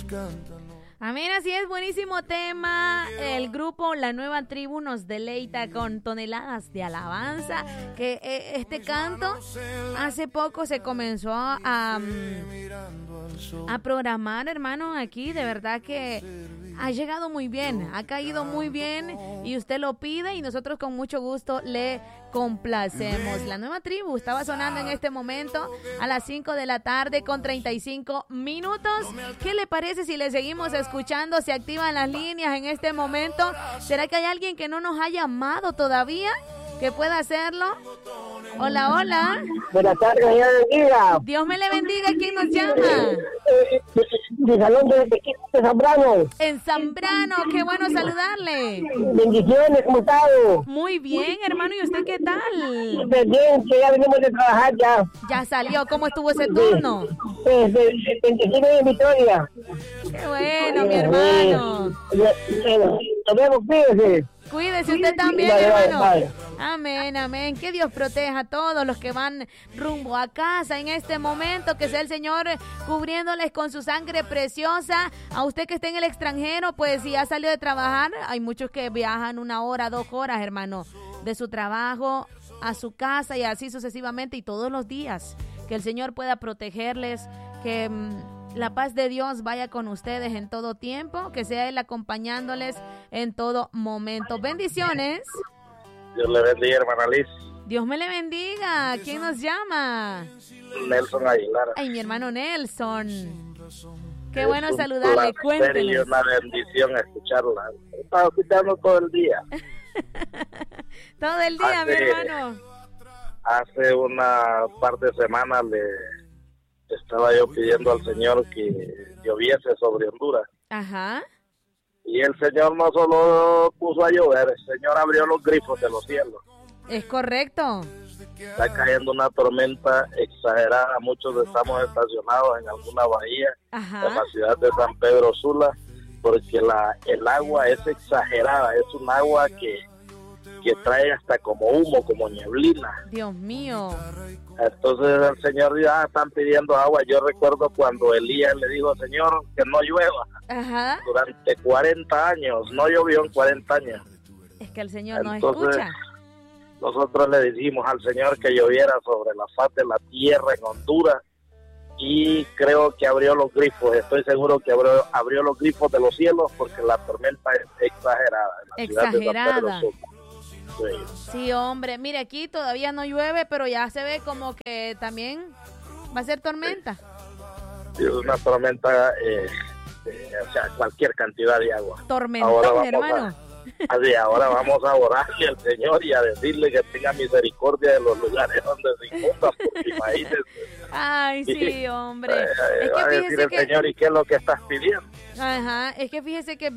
Amén, así es, buenísimo tema. El grupo La Nueva Tribu nos deleita con toneladas de alabanza. Que este canto hace poco se comenzó a programar, hermano, aquí. De verdad que ha llegado muy bien, ha caído muy bien y usted lo pide y nosotros con mucho gusto le complacemos. La Nueva Tribu estaba sonando en este momento a las 5 de la tarde con 35 minutos. ¿Qué le parece si le seguimos escuchando? Se activan las líneas en este momento. ¿Será que hay alguien que no nos ha llamado todavía? ¿Que pueda hacerlo? Hola, hola. Buenas tardes, Dios le bendiga. Dios me le bendiga. ¿Quién nos llama? De Salón de Zambrano. En Zambrano, qué bueno saludarle. Bendiciones, ¿cómo está? Muy bien, hermano. ¿Y usted qué tal? Bien, que ya venimos de trabajar ya. Ya salió. ¿Cómo estuvo ese turno? Pues, 25 de Victoria. Qué bueno, mi hermano. Nos vemos, cuídese. Cuídese usted también, hermano. Amén, amén. Que Dios proteja a todos los que van rumbo a casa en este momento. Que sea el Señor cubriéndoles con su sangre preciosa. A usted que esté en el extranjero, pues si ya salió de trabajar, hay muchos que viajan 1 hora, 2 horas, hermano, de su trabajo a su casa y así sucesivamente y todos los días. Que el Señor pueda protegerles, que la paz de Dios vaya con ustedes en todo tiempo, que sea Él acompañándoles en todo momento. Bendiciones. Dios le bendiga, hermana Liz. Dios me le bendiga. ¿Quién nos llama? Nelson Aguilar. Ay, mi hermano Nelson. Qué bueno saludarle. Cuéntenos. Es una bendición escucharla. He estado escuchando todo el día. Todo el día, mi hermano. Hace una par de semanas le estaba yo pidiendo al Señor que lloviese sobre Honduras. Ajá. Y el Señor no solo puso a llover, el Señor abrió los grifos de los cielos. Es correcto. Está cayendo una tormenta exagerada. Muchos estamos estacionados en alguna bahía, Ajá, en la ciudad de San Pedro Sula, porque el agua es exagerada. Es un agua que trae hasta como humo, como neblina. Dios mío. Entonces el Señor dijo, están pidiendo agua. Yo recuerdo cuando Elías le dijo, Señor, que no llueva. Ajá. Durante 40 años, no llovió en 40 años. Es que el Señor nos Entonces, escucha. Nosotros le dijimos al Señor que lloviera sobre la faz de la tierra en Honduras y creo que abrió los grifos. Estoy seguro que abrió los grifos de los cielos porque la tormenta es exagerada. En la ciudad de San Pedro Sula. Sí, hombre, mire, aquí todavía no llueve, pero ya se ve como que también va a ser tormenta. Sí, es una tormenta, o sea, cualquier cantidad de agua. Tormentón, hermano. Ahora vamos a orarle al Señor y a decirle que tenga misericordia de los lugares donde se inunda, porque imagínese. Ay, sí, hombre. Es va a que decir el Señor, ¿y qué es lo que estás pidiendo? Ajá, es que fíjese que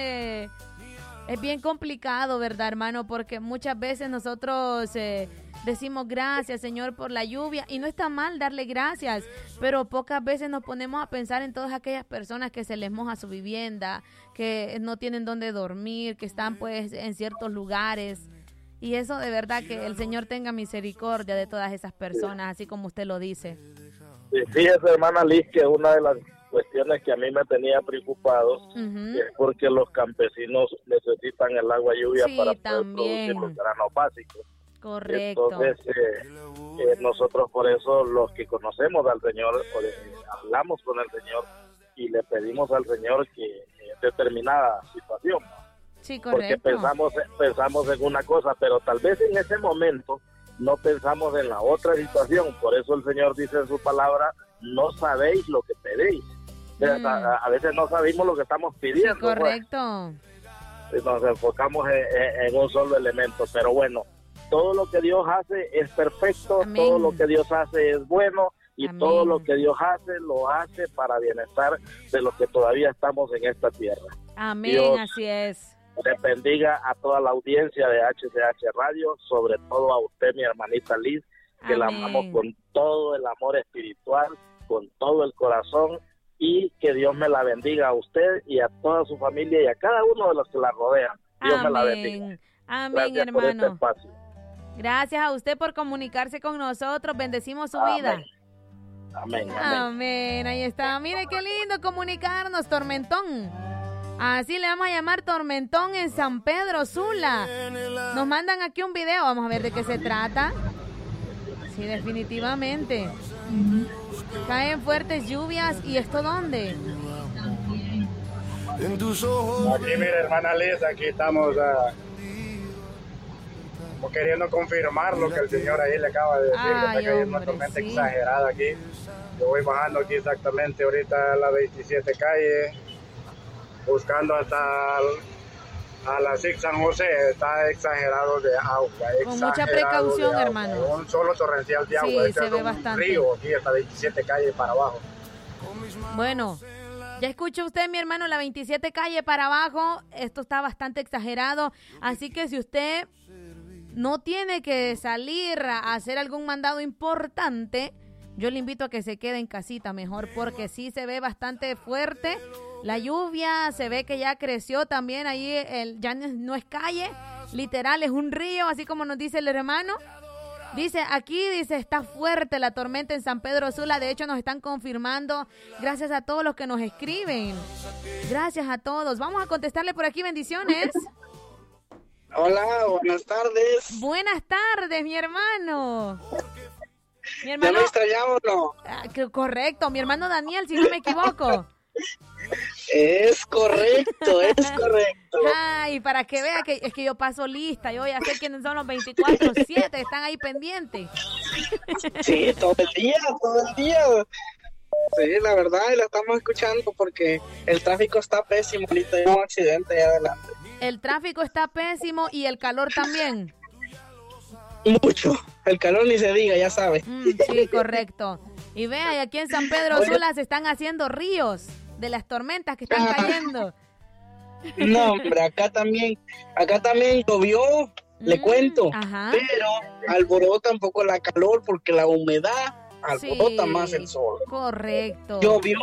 es bien complicado, ¿verdad, hermano? Porque muchas veces nosotros decimos gracias, Señor, por la lluvia. Y no está mal darle gracias, pero pocas veces nos ponemos a pensar en todas aquellas personas que se les moja su vivienda, que no tienen dónde dormir, que están pues en ciertos lugares. Y eso de verdad que el Señor tenga misericordia de todas esas personas, así como usted lo dice. Sí, fíjese, hermana Liz, que una de las cuestiones que a mí me tenía preocupado es porque los campesinos necesitan el agua lluvia para poder producir los granos básicos. Correcto. Entonces, nosotros por eso los que conocemos al Señor, hablamos con el Señor y le pedimos al Señor que determinada situación. Sí, correcto. Porque pensamos en una cosa, pero tal vez en ese momento no pensamos en la otra situación. Por eso el Señor dice en su palabra, no sabéis lo que pedéis. A veces no sabemos lo que estamos pidiendo. Sí, correcto. Pues. Nos enfocamos en un solo elemento, pero bueno, todo lo que Dios hace es perfecto. Amén. Todo lo que Dios hace es bueno y amén. Todo lo que Dios hace lo hace para bienestar de los que todavía estamos en esta tierra. Amén, Dios así es. Le bendiga a toda la audiencia de HCH Radio, sobre todo a usted, mi hermanita Liz, que amén. La amamos con todo el amor espiritual, con todo el corazón, y que Dios me la bendiga a usted y a toda su familia y a cada uno de los que la rodean. Dios amén. Me la bendiga. Amén, gracias hermano. Por este espacio. Gracias a usted por comunicarse con nosotros. Bendecimos su amén. vida. Amén, amén. Amén, ahí está. Mire qué lindo comunicarnos, Tormentón. Así le vamos a llamar Tormentón en San Pedro Sula. Nos mandan aquí un video, vamos a ver de qué se trata. Sí, definitivamente. Caen fuertes lluvias, ¿y esto dónde? Aquí, mire, hermana Liz, aquí estamos queriendo confirmar lo que el señor ahí le acaba de decir, que está cayendo una tormenta exagerada aquí. Yo voy bajando aquí exactamente ahorita a la 27 calle, buscando hasta a la SIC San José. Está exagerado de agua. Con mucha precaución, hermano. Un solo torrencial de agua. Sí, se ve bastante. Río aquí hasta 27 calle para abajo. Bueno, ya escuchó usted, mi hermano, la 27 calle para abajo. Esto está bastante exagerado. Así que si usted no tiene que salir a hacer algún mandado importante, yo le invito a que se quede en casita mejor, porque sí se ve bastante fuerte. La lluvia se ve que ya creció también ahí, ya no es calle, literal es un río, así como nos dice el hermano. Dice, está fuerte la tormenta en San Pedro Sula. De hecho, nos están confirmando. Gracias a todos los que nos escriben. Gracias a todos. Vamos a contestarle por aquí, bendiciones. Hola, buenas tardes. Buenas tardes, mi hermano. ¿Ya me extrañamos, no? Correcto, mi hermano Daniel, si no me equivoco. Es correcto, es correcto. Ay, para que vea que es que yo paso lista, yo voy a sé quiénes son los 24/7, están ahí pendientes. Sí, todo el día. Sí, la verdad, y la estamos escuchando porque el tráfico está pésimo, ahorita hay un accidente ahí adelante. El tráfico está pésimo y el calor también. Mucho, el calor ni se diga, ya sabes. Sí, correcto. Y vea, y aquí en San Pedro Sula se están haciendo ríos de las tormentas que están cayendo. No, hombre, acá también llovió, le cuento, pero alborota un poco la calor porque la humedad alborota más el sol. Correcto. Llovió,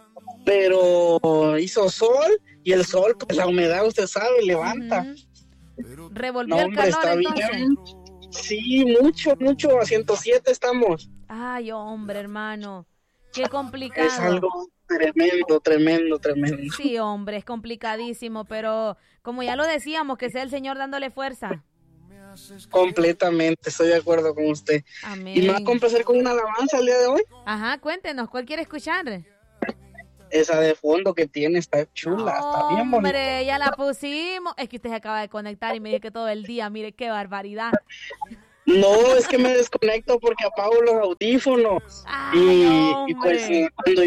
pero hizo sol y el sol, pues la humedad, usted sabe, levanta. Revolvió el calor, está entonces. Bien. Sí, mucho, a 107 estamos. Ay, hombre, hermano, qué complicado. Es algo tremendo. Sí, hombre, es complicadísimo, pero como ya lo decíamos, que sea el Señor dándole fuerza. Completamente, estoy de acuerdo con usted. Amén. ¿Y me va a complacer con una alabanza el día de hoy? Ajá, cuéntenos, ¿cuál quiere escuchar? Esa de fondo que tiene está chula, está bien bonita. Hombre, ya la pusimos. Es que usted se acaba de conectar y me dice que todo el día, mire qué barbaridad. No, es que me desconecto porque apago los audífonos. Ay, y pues cuando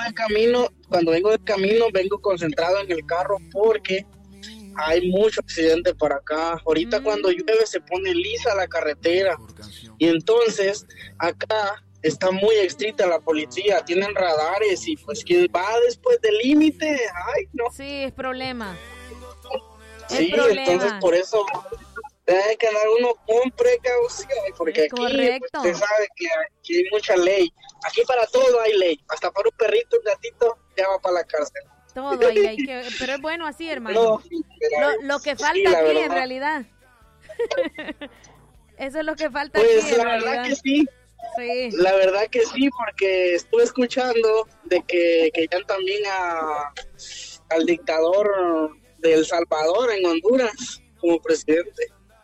vengo de camino, vengo concentrado en el carro porque hay mucho accidente para acá. Ahorita cuando llueve se pone lisa la carretera y entonces acá está muy estricta la policía, tienen radares y pues quien va después del límite, ay no. Sí, es problema. Sí, entonces por eso tiene que dar uno con precaución, porque aquí pues, usted sabe que aquí hay mucha ley. Aquí para todo hay ley, hasta para un perrito, un gatito, ya va para la cárcel. Todo hay ley, pero es bueno así, hermano. Lo que falta aquí verdad. En realidad. Eso es lo que falta pues, aquí en realidad. Pues la verdad que sí. Sí. La verdad que sí, porque estuve escuchando de que querían también al dictador de El Salvador en Honduras como presidente.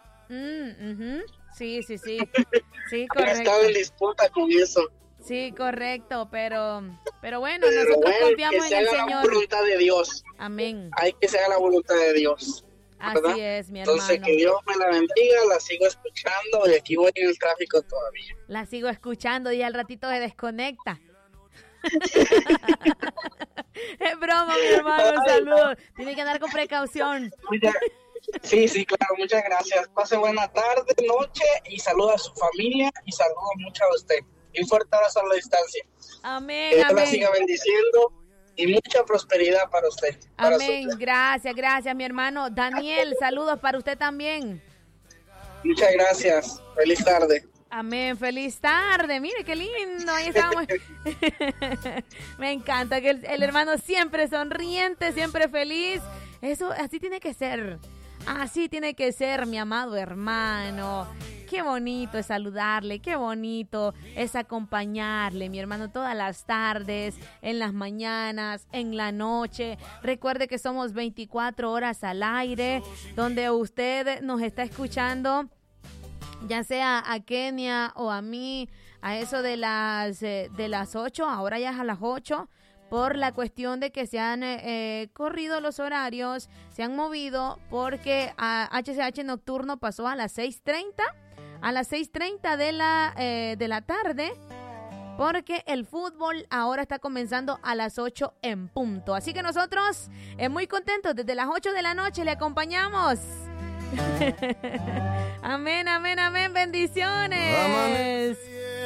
Sí, sí, correcto. Estaba en disputa con eso. Sí, correcto, pero bueno, nosotros confiamos en el Señor. Que se haga la voluntad de Dios. Amén. Hay que se haga la voluntad de Dios. ¿verdad? Así es, mi hermano. Entonces, que Dios me la bendiga, la sigo escuchando y aquí voy en el tráfico todavía. La sigo escuchando y al ratito se desconecta. Es broma, mi hermano, saludos. Tiene que andar con precaución. Sí, claro, muchas gracias. Pase buena tarde, noche y saluda a su familia y saludo mucho a usted. Y un fuerte abrazo a la distancia. Amén, que Dios amén. la siga bendiciendo y mucha prosperidad para usted. Para amén, gracias, mi hermano. Daniel, saludos para usted también. Muchas gracias, feliz tarde. Amén, feliz tarde. Mire qué lindo, ahí estamos. Me encanta que el hermano siempre sonriente, siempre feliz. Eso así tiene que ser. Así tiene que ser, mi amado hermano. Qué bonito es saludarle, qué bonito es acompañarle, mi hermano, todas las tardes, en las mañanas, en la noche. Recuerde que somos 24 horas al aire, donde usted nos está escuchando, ya sea a Kenia o a mí, a eso de las 8, ahora ya es a las 8. Por la cuestión de que se han corrido los horarios, se han movido porque HCH Nocturno pasó a las 6:30, de la tarde, porque el fútbol ahora está comenzando a las 8 en punto. Así que nosotros muy contentos, desde las 8 de la noche le acompañamos. Amén, amén, amén, bendiciones.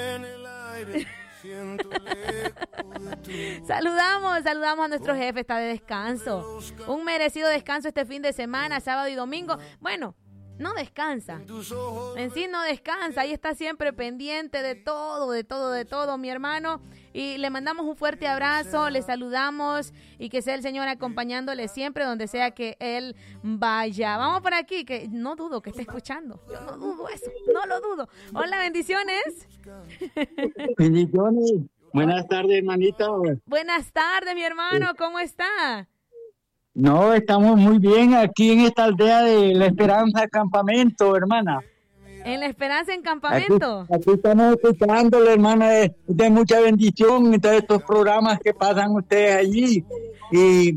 Saludamos a nuestro jefe, está de descanso. Un merecido descanso este fin de semana, sábado y domingo. Bueno, no descansa. En sí no descansa, ahí está siempre pendiente de todo, mi hermano. Y le mandamos un fuerte abrazo, le saludamos y que sea el Señor acompañándole siempre donde sea que Él vaya. Vamos por aquí, que no dudo que esté escuchando. Yo no dudo eso, no lo dudo. Hola, bendiciones. Bendiciones. Buenas tardes, hermanita. Buenas tardes, mi hermano, ¿cómo está? No, estamos muy bien aquí en esta aldea de La Esperanza Campamento, hermana. ¿En La Esperanza en Campamento? Aquí estamos escuchándole, hermana, de mucha bendición en todos estos programas que pasan ustedes allí. Y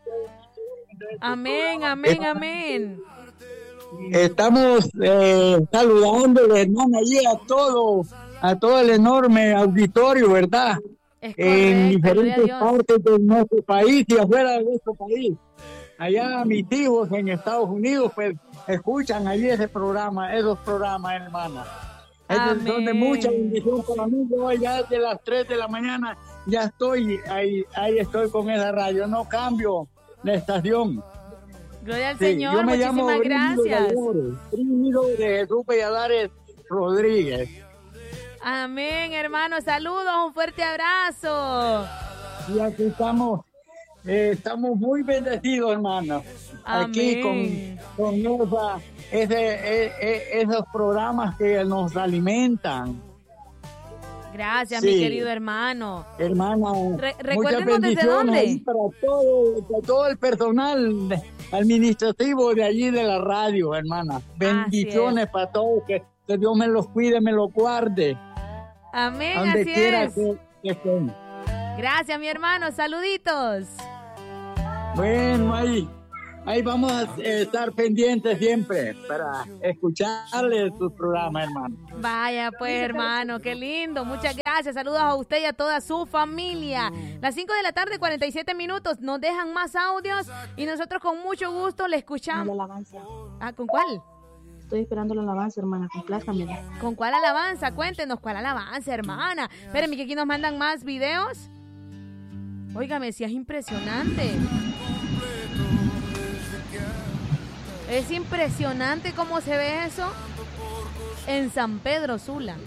amén, amén, amén. Estamos saludándole, hermana, allí a todo el enorme auditorio, ¿verdad? Es correcto, en diferentes partes de nuestro país y afuera de nuestro país. Allá mis hijos en Estados Unidos pues escuchan allí esos programas, hermana. Esos son de mucha bendición para mí. Yo ya desde las 3 de la mañana ya estoy ahí estoy con esa radio, no cambio la estación. Gloria al Señor, yo me muchísimas gracias. Brígido de Jesús Valladares Rodríguez. Amén, hermano, saludos, un fuerte abrazo. Y aquí estamos muy bendecidos, hermano. Aquí con esos programas que nos alimentan. Gracias, mi querido hermano. Hermana, recuérdenos desde dónde. Ahí para todo el personal administrativo de allí de la radio, hermana. Bendiciones para todos, que Dios me los cuide, me los guarde. Amén, donde así quiera es. Que estén. Gracias, mi hermano, saluditos. Bueno, ahí vamos a estar pendientes siempre para escucharle su programa, hermano. Vaya pues, hermano, qué lindo, muchas gracias, saludos a usted y a toda su familia. Las 5 de la tarde, 47 minutos, nos dejan más audios y nosotros con mucho gusto le escuchamos. La alabanza. ¿Con cuál? Estoy esperando la alabanza, hermana, complázcamela. ¿Con cuál alabanza? Cuéntenos, ¿cuál alabanza, hermana? Espérenme, que aquí nos mandan más videos. Óigame, si es impresionante. Es impresionante cómo se ve eso en San Pedro Sula.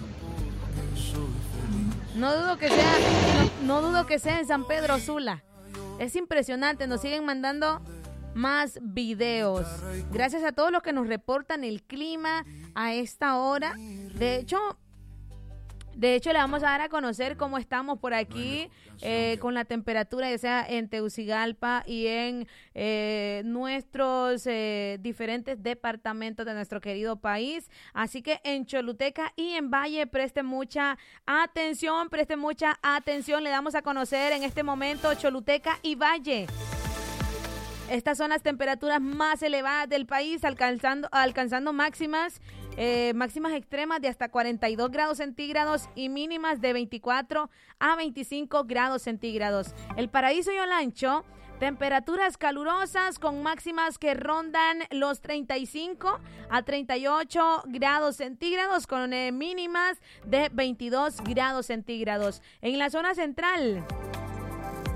No dudo que sea en San Pedro Sula. Es impresionante, nos siguen mandando más videos. Gracias a todos los que nos reportan el clima a esta hora. De hecho, le vamos a dar a conocer cómo estamos por aquí con la temperatura, ya sea en Tegucigalpa y en nuestros diferentes departamentos de nuestro querido país. Así que en Choluteca y en Valle preste mucha atención. Le damos a conocer en este momento Choluteca y Valle. Estas son las temperaturas más elevadas del país, alcanzando máximas extremas de hasta 42 grados centígrados y mínimas de 24 a 25 grados centígrados. El Paraíso y Olancho, temperaturas calurosas con máximas que rondan los 35 a 38 grados centígrados con mínimas de 22 grados centígrados. En la zona central,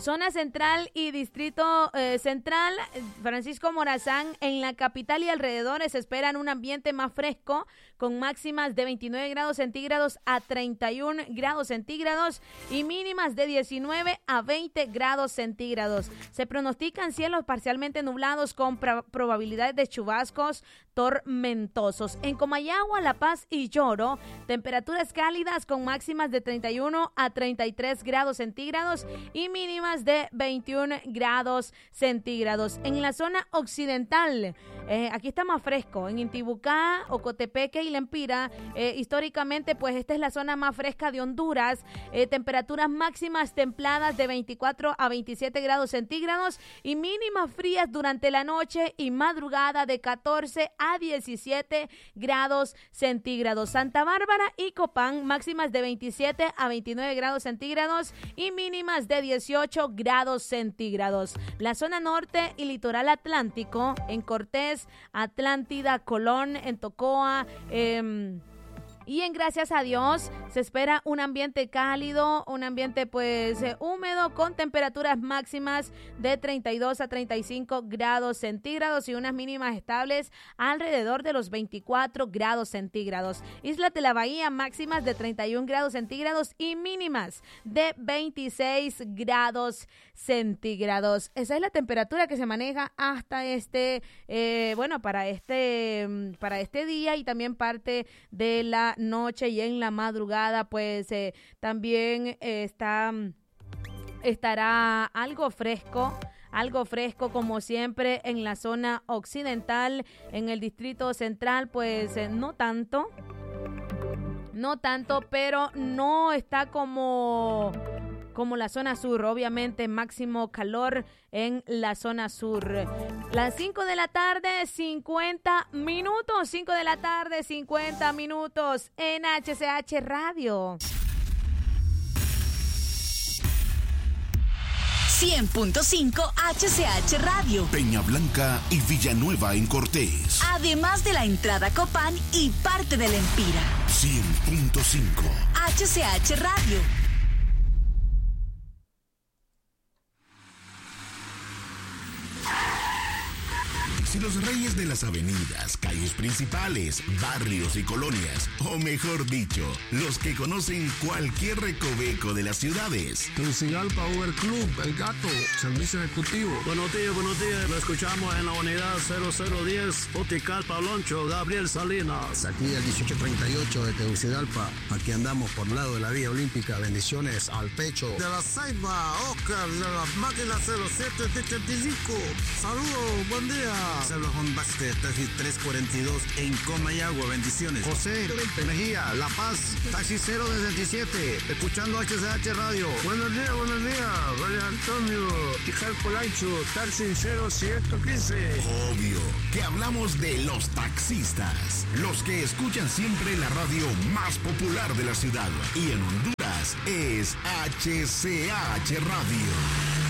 Zona Central y Distrito Central, Francisco Morazán, en la capital y alrededores se esperan un ambiente más fresco con máximas de 29 grados centígrados a 31 grados centígrados y mínimas de 19 a 20 grados centígrados. Se pronostican cielos parcialmente nublados con probabilidad de chubascos tormentosos. En Comayagua, La Paz y Lloro, temperaturas cálidas con máximas de 31 a 33 grados centígrados y mínimas de 21 grados centígrados. En la zona occidental, aquí está más fresco. En Intibucá, Ocotepeque y Lempira, históricamente, pues esta es la zona más fresca de Honduras. Temperaturas máximas templadas de 24 a 27 grados centígrados y mínimas frías durante la noche y madrugada de 14 a 17 grados centígrados. Santa Bárbara y Copán, máximas de 27 a 29 grados centígrados y mínimas de 18 grados centígrados. La zona norte y litoral atlántico, en Cortés, Atlántida, Colón, en Tocoa, y en Gracias a Dios se espera un ambiente cálido, un ambiente pues húmedo con temperaturas máximas de 32 a 35 grados centígrados y unas mínimas estables alrededor de los 24 grados centígrados. Islas de la Bahía, máximas de 31 grados centígrados y mínimas de 26 grados centígrados. Esa es la temperatura que se maneja hasta para este día y también parte de la noche y en la madrugada pues también estará algo fresco como siempre en la zona occidental. En el Distrito Central pues no tanto, pero no está como la zona sur. Obviamente máximo calor en la zona sur. Las 5 de la tarde, 50 minutos. 5 de la tarde, 50 minutos en HCH Radio. 100.5 HCH Radio. Peña Blanca y Villanueva en Cortés. Además de la entrada Copán y parte del Empira. 100.5 HCH Radio. Si los reyes de las avenidas, calles principales, barrios y colonias, o mejor dicho, los que conocen cualquier recoveco de las ciudades. Tegucigalpa Uber Club, El Gato, servicio ejecutivo. Buenos días, lo escuchamos en la unidad 0010, Uticalpa, Loncho, Gabriel Salinas. Aquí el 1838 de Tegucigalpa, aquí andamos por el lado de la Vía Olímpica, bendiciones al pecho. De la Ceiba, Oscar, de la máquina 0785, saludos, buen día. Habla Juan Vázquez, taxi 342 en Comayagua, bendiciones. José Mejía, La Paz, taxi 067, escuchando HCH Radio. Buenos días, María Antonio, Tijal Polancho, taxi 0115. Obvio que hablamos de los taxistas, los que escuchan siempre la radio más popular de la ciudad y en Honduras es HCH Radio.